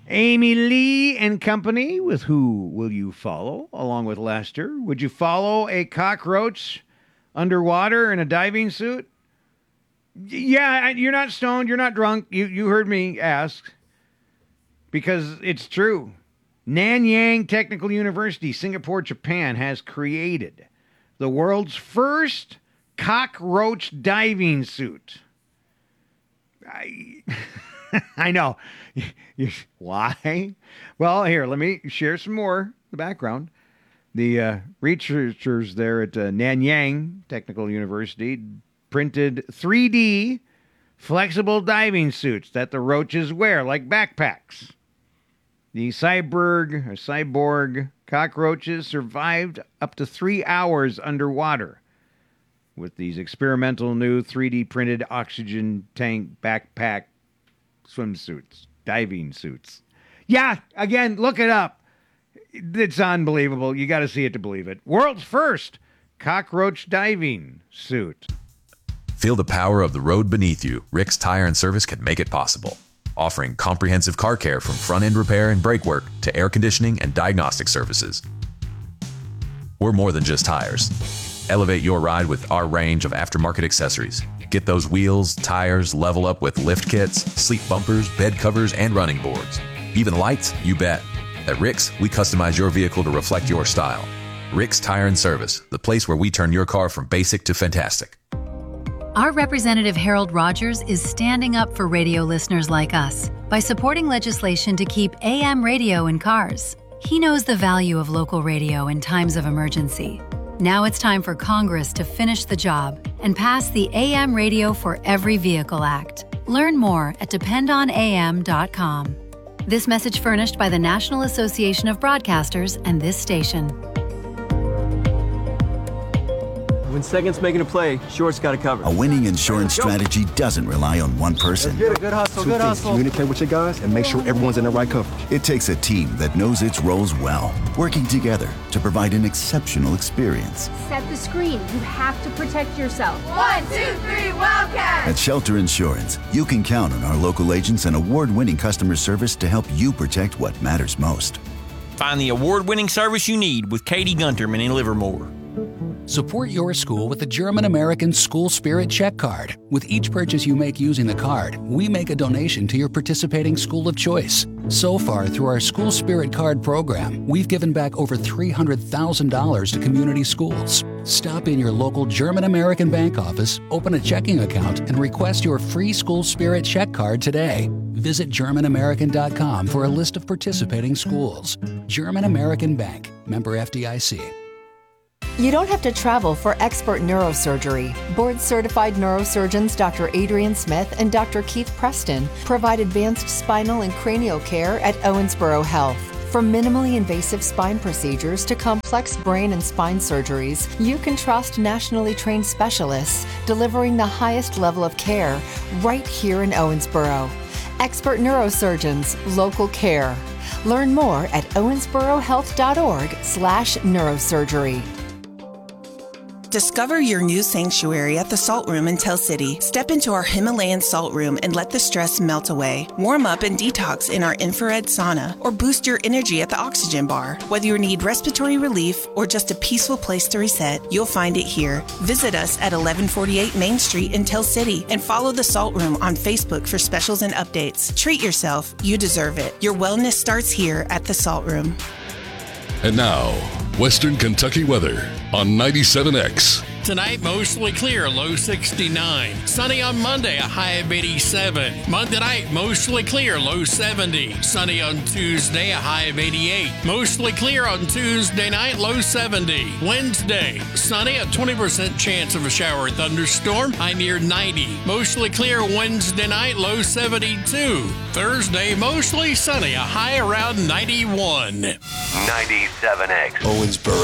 Amy Lee and company, with who will you follow, along with Lester? Would you follow a cockroach underwater in a diving suit? Yeah, you're not stoned, you're not drunk. You heard me ask. Because it's true. Nanyang Technical University, Singapore, Japan, has created the world's first cockroach diving suit. I know. Why? Well, here, let me share some more, the background. The researchers there at Nanyang Technical University printed 3D flexible diving suits that the roaches wear, like backpacks. The cyborg cockroaches survived up to 3 hours underwater with these experimental new 3D printed oxygen tank backpack swimsuits, diving suits. Yeah, again, look it up. It's unbelievable. You got to see it to believe it. World's first cockroach diving suit. Feel the power of the road beneath you. Rick's Tire and Service can make it possible. Offering comprehensive car care from front-end repair and brake work to air conditioning and diagnostic services. We're more than just tires. Elevate your ride with our range of aftermarket accessories. Get those wheels, tires, level up with lift kits, sleep bumpers, bed covers, and running boards. Even lights? You bet. At Rick's, we customize your vehicle to reflect your style. Rick's Tire and Service, the place where we turn your car from basic to fantastic. Our Representative Harold Rogers is standing up for radio listeners like us by supporting legislation to keep AM radio in cars. He knows the value of local radio in times of emergency. Now it's time for Congress to finish the job and pass the AM Radio for Every Vehicle Act. Learn more at dependonam.com. This message furnished by the National Association of Broadcasters and this station. When Second's making a play, Short's got it covered. A winning insurance strategy doesn't rely on one person. Good hustle, good hustle. Communicate with your guys and make sure everyone's in the right coverage. It takes a team that knows its roles well, working together to provide an exceptional experience. Set the screen. You have to protect yourself. 1, 2, 3, Wildcats! At Shelter Insurance, you can count on our local agents and award-winning customer service to help you protect what matters most. Find the award-winning service you need with Katie Gunterman in Livermore. Support your school with the German-American School Spirit Check Card. With each purchase you make using the card, we make a donation to your participating school of choice. So far, through our School Spirit Card program, we've given back over $300,000 to community schools. Stop in your local German-American bank office, open a checking account, and request your free School Spirit Check Card today. Visit GermanAmerican.com for a list of participating schools. German American Bank, member FDIC. You don't have to travel for expert neurosurgery. Board-certified neurosurgeons Dr. Adrian Smith and Dr. Keith Preston provide advanced spinal and cranial care at Owensboro Health. From minimally invasive spine procedures to complex brain and spine surgeries, you can trust nationally trained specialists delivering the highest level of care right here in Owensboro. Expert neurosurgeons, local care. Learn more at owensborohealth.org/neurosurgery. Discover your new sanctuary at the Salt Room in Tell City. Step into our Himalayan Salt Room and let the stress melt away. Warm up and detox in our infrared sauna or boost your energy at the Oxygen Bar. Whether you need respiratory relief or just a peaceful place to reset, you'll find it here. Visit us at 1148 Main Street in Tell City and follow the Salt Room on Facebook for specials and updates. Treat yourself. You deserve it. Your wellness starts here at the Salt Room. And now, Western Kentucky weather on 97X. Tonight, mostly clear, low 69. Sunny on Monday, a high of 87. Monday night, mostly clear, low 70. Sunny on Tuesday, a high of 88. Mostly clear on Tuesday night, low 70. Wednesday, sunny, a 20% chance of a shower or thunderstorm, high near 90. Mostly clear Wednesday night, low 72. Thursday, mostly sunny, a high around 91. 97X. Owensboro.